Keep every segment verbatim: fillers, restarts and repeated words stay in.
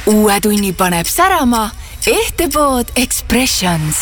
Uue tunni paneb särama Ehtepood Expressions.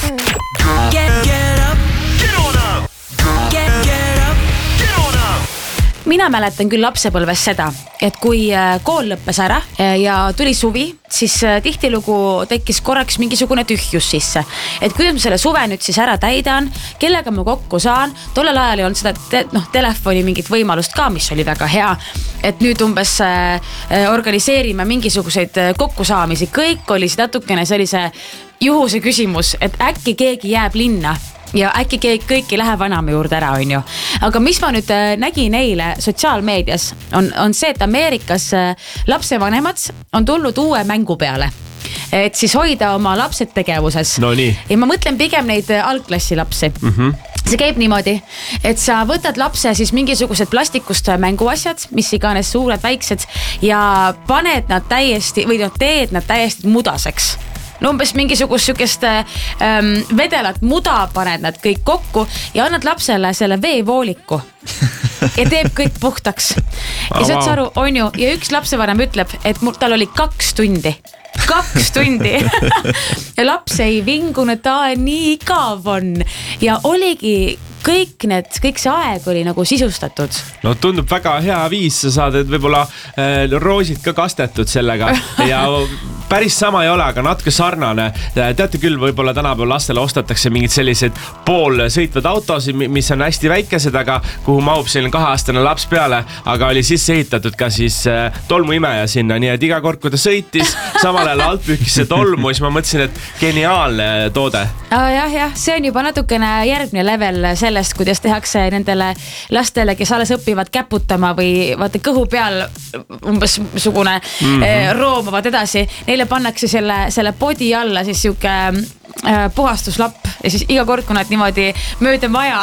Get, get up, get on up, get, get up, get on up. Mina mäletan küll lapsepõlves seda, et kui kool lõppes ära ja tuli suvi, siis tihtilugu tekkis korraks mingisugune tühjus sisse. Et kuidas ma selle suve nüüd siis ära täidan, kellega ma kokku saan. Tollel ajal ei olnud seda te- no, telefoni mingit võimalust ka, mis oli väga hea. Et nüüd umbes organiseerime mingisuguseid kokkusaamisi. Kõik oli natukene sellise juhuse küsimus, et äkki keegi jääb linna. Ja äkki kõik ei lähe vanama juurde ära, on ju. Aga mis ma nüüd nägin eile sotsiaalmeedias, on, on see, et Ameerikas lapsevanemad on tulnud uue mängu peale. Et siis hoida oma lapsed tegevuses. No nii. Ja ma mõtlen pigem neid algklassi lapsi. Mm-hmm. See käib niimoodi, et sa võtad lapse siis mingisugused plastikust mänguasjad, mis iganes suured, väiksed, ja paned nad täiesti, või no, teed nad täiesti mudaseks. No umbes mingisugust sükest ähm, vedelat muda paned nad kõik kokku ja annad lapsele selle veevooliku ja teeb kõik puhtaks. Ja oh, saad aru, on ju, ja üks lapsevanem ütleb, et mul, tal oli kaks tundi. Kaks tundi. Ja laps ei vingunud, ta nii igav on. Ja oligi kõik need, kõik see aeg oli nagu sisustatud. No tundub väga hea viis, sa saad, et võib-olla äh, roosid ka kastetud sellega ja päris sama ei ole, aga natuke sarnane. Teate küll, võib-olla tänapäeval lastele ostatakse mingid sellised pool sõitvad autosid, mis on hästi väikesed, aga kuhu mahub selline kaheaastane laps peale, aga oli sisse ehitatud ka siis äh, tolmuimeja sinna, nii et iga kord, kui ta sõitis, samal ajal alt pühkis see tolmu, siis ma mõtlesin, et geniaalne toode. Ah, jah, jah, see on juba natukene järgmine level sellest, kuidas tehakse nendele lastele, kes alles õpivad käputama või vaata kõhu peal umbes sugune mm-hmm. eh, roomavad edasi. Neile pannakse selle, selle podi alla siis siuke eh, puhastuslapp ja siis iga kord, kui nad niimoodi mööda maja,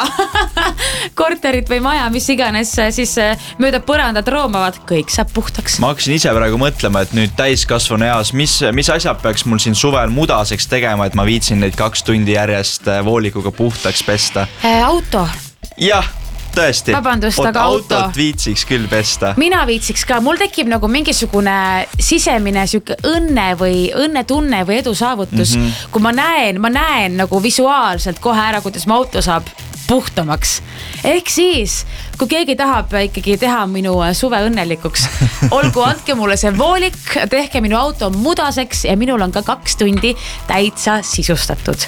korterit või maja, mis iganes, siis mööda põrandat roomavad, kõik saab puhtaks. Ma hakkasin ise praegu mõtlema, et nüüd täiskasvanu eas, mis, mis asjad peaks mul siin suvel mudaseks tegema, et ma viitsin neid kaks tundi järjest voolikuga puhtaks pesta? Äh, auto. Jah, tõesti. Vabandust, Oot, aga auto. Autot viitsiks küll pesta. Mina viitsiks ka. Mul tekib nagu mingisugune sisemine süke õnne või õnnetunne või edu saavutus. Mm-hmm. Kui ma näen, ma näen nagu visuaalselt kohe ära, kuidas mu auto saab puhtamaks. Ehk siis, kui keegi tahab ikkagi teha minu suve õnnelikuks, olgu andke mulle see voolik, tehke minu auto mudaseks ja minul on ka kaks tundi täitsa sisustatud.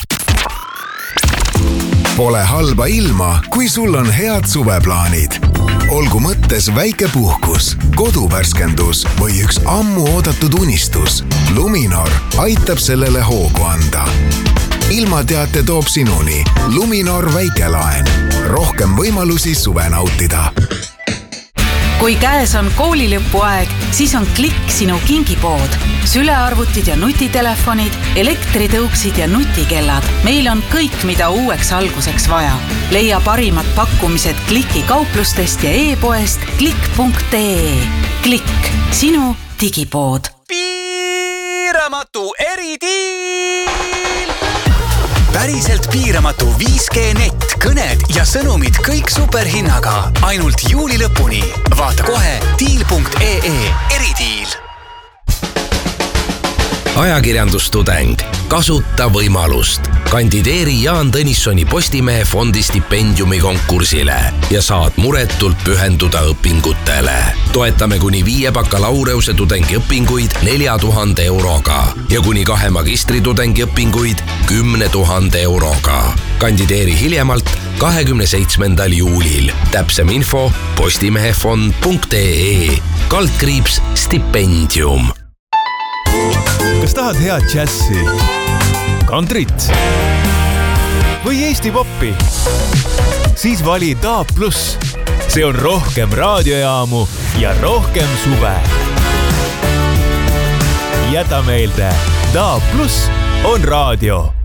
Pole halba ilma, kui sul on head suveplaanid. Olgu mõttes väike puhkus, koduvärskendus või üks ammu oodatud unistus. Luminor aitab sellele hoogu anda. Ilmateate toob sinuni Luminor väikelaen. Rohkem võimalusi suve nautida. Kui käes on koolilõpuaeg, siis on Klikk sinu kingipood. Sülearvutid ja nutitelefonid, elektritõuksid ja nutikellad. Meil on kõik, mida uueks alguseks vaja. Leia parimad pakkumised Klikki kauplustest ja e-poest klikk punkt ee. Klikk, sinu digipood. Piiramatu eridiil! Päriselt piiramatu viis G net, kõned ja sõnumid kõik superhinnaga. Ainult juuli lõpuni. Vaata kohe diil punkt ee. Eridiil. Ajakirjandustudeng. Kasuta võimalust. Kandideeri Jaan Tõnissoni Postimehe fondi stipendiumi konkursile ja saad muretult pühenduda õpingutele. Toetame kuni viie bakalaureuse tudengi õpinguid nelja tuhande euroga ja kuni kahe magistri tudengi kümne tuhande euroga. Kandideeri hiljemalt kahekümne seitsmendal juulil. Täpsem info postimehefond punkt ee. Kaldkriips stipendium. Kas tahad head džässi, kantrit või Eesti poppi? Siis vali D A B plus. See on rohkem raadiojaamu ja rohkem suve. Jäta meelde, D A B plus on raadio.